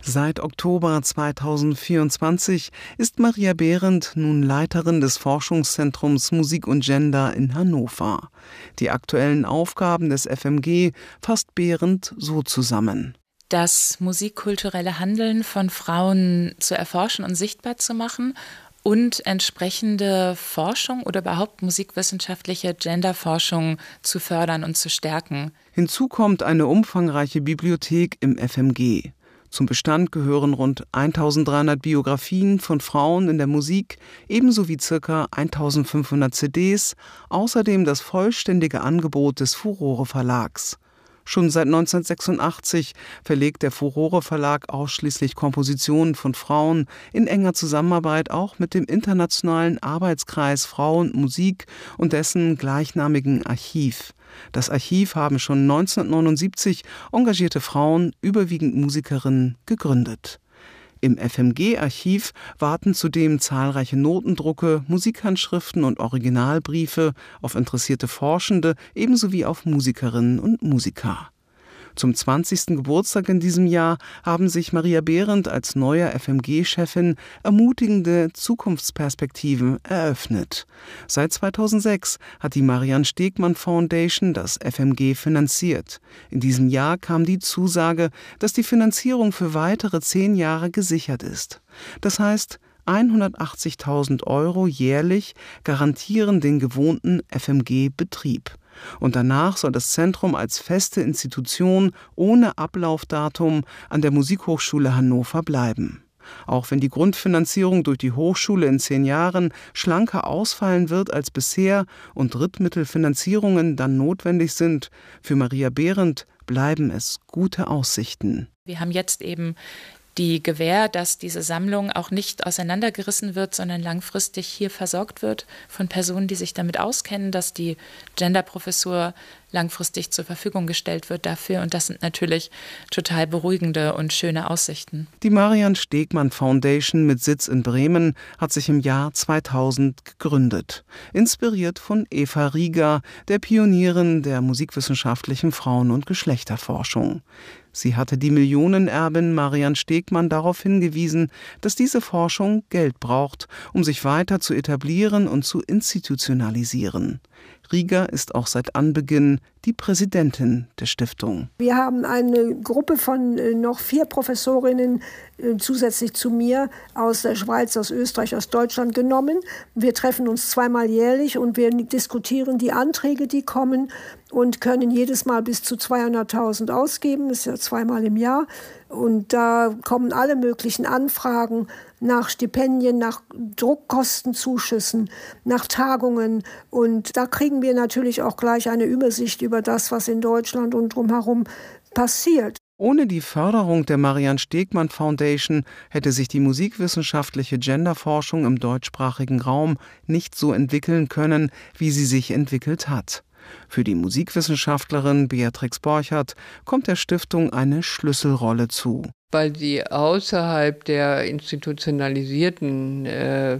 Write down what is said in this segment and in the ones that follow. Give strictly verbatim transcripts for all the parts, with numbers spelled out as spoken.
Seit Oktober zweitausendvierundzwanzig ist Maria Behrendt nun Leiterin des Forschungszentrums Musik und Gender in Hannover. Die aktuellen Aufgaben des F M G fasst Behrendt so zusammen: Das musikkulturelle Handeln von Frauen zu erforschen und sichtbar zu machen und entsprechende Forschung oder überhaupt musikwissenschaftliche Genderforschung zu fördern und zu stärken. Hinzu kommt eine umfangreiche Bibliothek im F M G. Zum Bestand gehören rund eintausenddreihundert Biografien von Frauen in der Musik, ebenso wie ca. eintausendfünfhundert C Ds, außerdem das vollständige Angebot des Furore Verlags. Schon seit neunzehnhundertsechsundachtzig verlegt der Furore Verlag ausschließlich Kompositionen von Frauen in enger Zusammenarbeit auch mit dem Internationalen Arbeitskreis Frau und Musik und dessen gleichnamigen Archiv. Das Archiv haben schon neunzehnhundertneunundsiebzig engagierte Frauen, überwiegend Musikerinnen, gegründet. Im F M G-Archiv warten zudem zahlreiche Notendrucke, Musikhandschriften und Originalbriefe auf interessierte Forschende, ebenso wie auf Musikerinnen und Musiker. Zum zwanzigsten Geburtstag in diesem Jahr haben sich Maria Behrendt als neuer F M G-Chefin ermutigende Zukunftsperspektiven eröffnet. Seit zweitausendsechs hat die Marianne Stegmann Foundation das F M G finanziert. In diesem Jahr kam die Zusage, dass die Finanzierung für weitere zehn Jahre gesichert ist. Das heißt, hundertachtzigtausend Euro jährlich garantieren den gewohnten F M G-Betrieb. Und danach soll das Zentrum als feste Institution ohne Ablaufdatum an der Musikhochschule Hannover bleiben. Auch wenn die Grundfinanzierung durch die Hochschule in zehn Jahren schlanker ausfallen wird als bisher und Drittmittelfinanzierungen dann notwendig sind, für Maria Behrendt bleiben es gute Aussichten. Wir haben jetzt eben die Gewähr, dass diese Sammlung auch nicht auseinandergerissen wird, sondern langfristig hier versorgt wird von Personen, die sich damit auskennen, dass die Genderprofessur langfristig zur Verfügung gestellt wird dafür. Und das sind natürlich total beruhigende und schöne Aussichten. Die Marianne Stegmann Foundation mit Sitz in Bremen hat sich im Jahr zweitausend gegründet. Inspiriert von Eva Rieger, der Pionierin der musikwissenschaftlichen Frauen- und Geschlechterforschung. Sie hatte die Millionenerbin Marianne Stegmann darauf hingewiesen, dass diese Forschung Geld braucht, um sich weiter zu etablieren und zu institutionalisieren. Rieger ist auch seit Anbeginn die Präsidentin der Stiftung. Wir haben eine Gruppe von äh, noch vier Professorinnen äh, zusätzlich zu mir aus der Schweiz, aus Österreich, aus Deutschland genommen. Wir treffen uns zweimal jährlich und wir diskutieren die Anträge, die kommen und können jedes Mal bis zu zweihunderttausend ausgeben. Das ist ja zweimal im Jahr. Und da kommen alle möglichen Anfragen nach Stipendien, nach Druckkostenzuschüssen, nach Tagungen. Und da kriegen wir natürlich auch gleich eine Übersicht über das, was in Deutschland und drumherum passiert. Ohne die Förderung der Marianne Stegmann Foundation hätte sich die musikwissenschaftliche Genderforschung im deutschsprachigen Raum nicht so entwickeln können, wie sie sich entwickelt hat. Für die Musikwissenschaftlerin Beatrix Borchert kommt der Stiftung eine Schlüsselrolle zu. Weil sie außerhalb der institutionalisierten äh,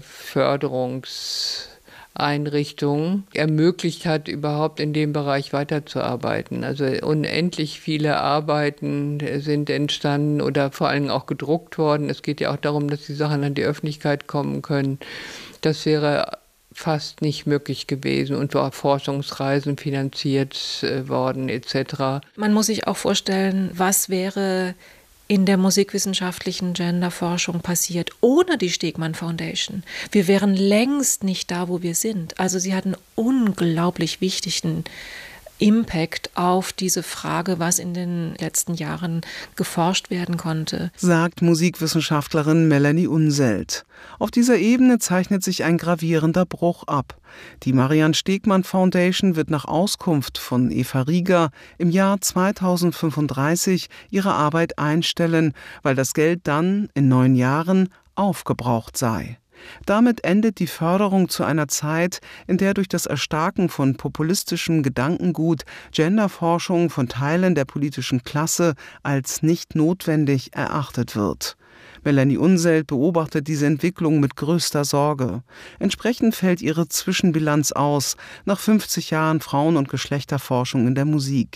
Förderungseinrichtungen ermöglicht hat, überhaupt in dem Bereich weiterzuarbeiten. Also unendlich viele Arbeiten sind entstanden oder vor allem auch gedruckt worden. Es geht ja auch darum, dass die Sachen an die Öffentlichkeit kommen können. Das wäre fast nicht möglich gewesen und war Forschungsreisen finanziert äh, worden et cetera. Man muss sich auch vorstellen, was wäre in der musikwissenschaftlichen Genderforschung passiert ohne die Stegmann Foundation. Wir wären längst nicht da, wo wir sind. Also sie hat einen unglaublich wichtigen Impact auf diese Frage, was in den letzten Jahren geforscht werden konnte, sagt Musikwissenschaftlerin Melanie Unselt. Auf dieser Ebene zeichnet sich ein gravierender Bruch ab. Die Marianne Stegmann Foundation wird nach Auskunft von Eva Rieger im Jahr zweitausendfünfunddreißig ihre Arbeit einstellen, weil das Geld dann in neun Jahren aufgebraucht sei. Damit endet die Förderung zu einer Zeit, in der durch das Erstarken von populistischem Gedankengut Genderforschung von Teilen der politischen Klasse als nicht notwendig erachtet wird. Melanie Unselt beobachtet diese Entwicklung mit größter Sorge. Entsprechend fällt ihre Zwischenbilanz aus nach fünfzig Jahren Frauen- und Geschlechterforschung in der Musik.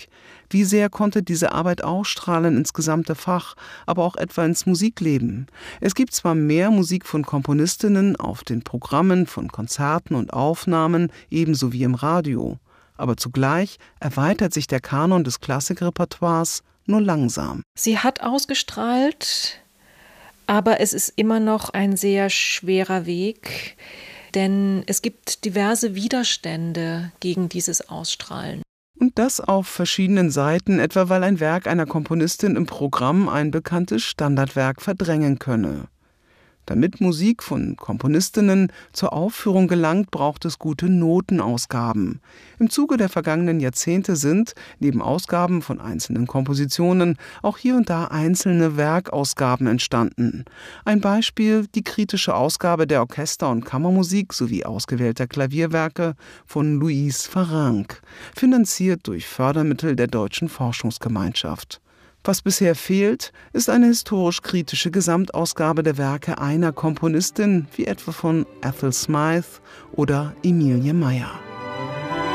Wie sehr konnte diese Arbeit ausstrahlen ins gesamte Fach, aber auch etwa ins Musikleben? Es gibt zwar mehr Musik von Komponistinnen auf den Programmen von Konzerten und Aufnahmen, ebenso wie im Radio. Aber zugleich erweitert sich der Kanon des Klassikrepertoires nur langsam. Sie hat ausgestrahlt, aber es ist immer noch ein sehr schwerer Weg, denn es gibt diverse Widerstände gegen dieses Ausstrahlen. Und das auf verschiedenen Seiten, etwa weil ein Werk einer Komponistin im Programm ein bekanntes Standardwerk verdrängen könne. Damit Musik von Komponistinnen zur Aufführung gelangt, braucht es gute Notenausgaben. Im Zuge der vergangenen Jahrzehnte sind, neben Ausgaben von einzelnen Kompositionen, auch hier und da einzelne Werkausgaben entstanden. Ein Beispiel die kritische Ausgabe der Orchester- und Kammermusik sowie ausgewählter Klavierwerke von Louise Farrenc, finanziert durch Fördermittel der Deutschen Forschungsgemeinschaft. Was bisher fehlt, ist eine historisch-kritische Gesamtausgabe der Werke einer Komponistin, wie etwa von Ethel Smyth oder Emilie Meyer.